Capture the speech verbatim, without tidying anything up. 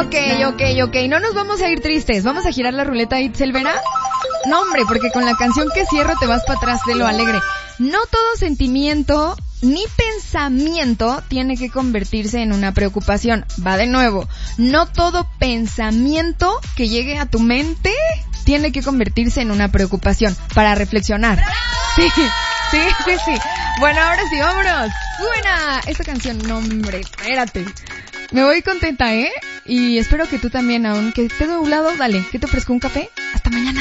Ok, ok, ok. No nos vamos a ir tristes. Vamos a girar la ruleta, Itzel Vera. No, hombre, porque con la canción que cierro te vas para atrás de lo alegre. No todo sentimiento ni pensamiento tiene que convertirse en una preocupación. Va de nuevo. No todo pensamiento que llegue a tu mente tiene que convertirse en una preocupación. Para reflexionar. Sí, sí, sí, sí. Bueno, ahora sí, vámonos. Buena. Esta canción, no, hombre, espérate. Me voy contenta, ¿eh? Y espero que tú también, aunque esté nublado, dale, que te ofrezco un café. Hasta mañana.